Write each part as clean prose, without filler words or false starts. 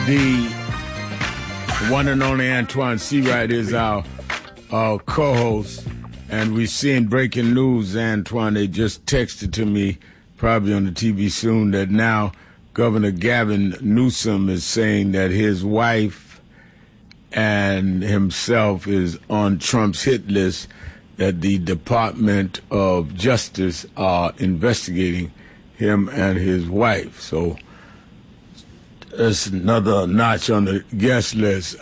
The one and only Antoine Seawright is our co-host, and we're seeing breaking news, Antoine. They just texted to me, probably on the TV soon, that now Governor Gavin Newsom is saying that his wife and himself is on Trump's hit list, that the Department of Justice are investigating him and his wife. So that's another notch on the guest list.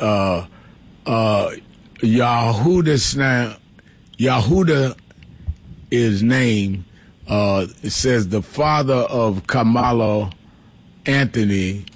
Yehuda is named. It says the father of Kamala Anthony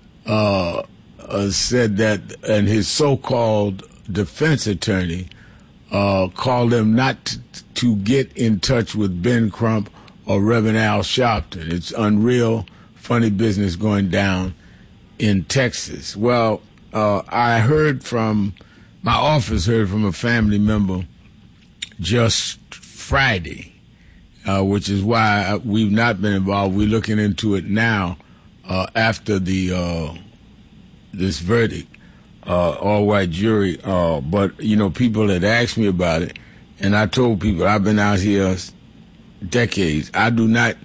said that, and his so-called defense attorney called him not to get in touch with Ben Crump or Reverend Al Sharpton. It's unreal, funny business going down in Texas. Well, I heard from, my office heard from a family member just Friday, which is why we've not been involved. We're looking into it now after the this verdict, all-white jury. But, you know, people had asked me about it, and I told people I've been out here decades. I do not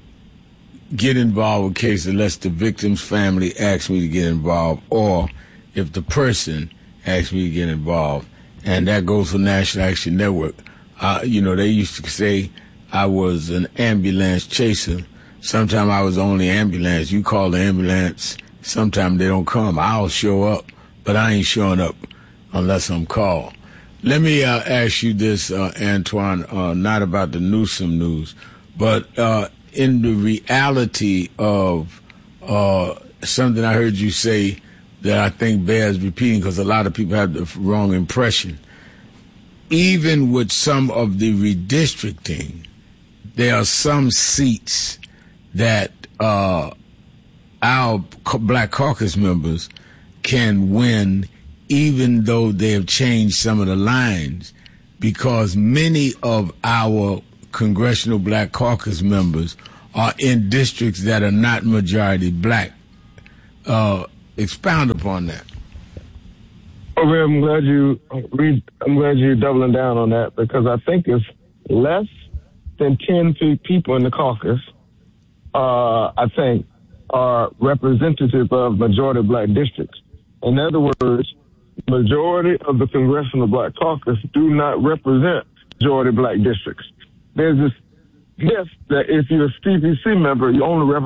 get involved with cases unless the victim's family asks me to get involved, or if the person asks me to get involved. And that goes for National Action Network. You know, they used to say I was an ambulance chaser. Sometimes I was only ambulance. You call the ambulance, sometimes they don't come. I'll show up, but I ain't showing up unless I'm called. Let me ask you this, Antoine, not about the Newsom news, but in the reality of something I heard you say that I think bears repeating, because a lot of people have the wrong impression. Even with some of the redistricting, there are some seats that our Black Caucus members can win, even though they have changed some of the lines, because many of our Congressional Black Caucus members are in districts that are not majority black. Expound upon that. Okay, I'm glad you're doubling down on that, because I think it's less than 10 people in the caucus, I think, are representative of majority black districts. In other words, majority of the Congressional Black Caucus do not represent majority black districts. There's this myth that if you're a CPC member, you only represent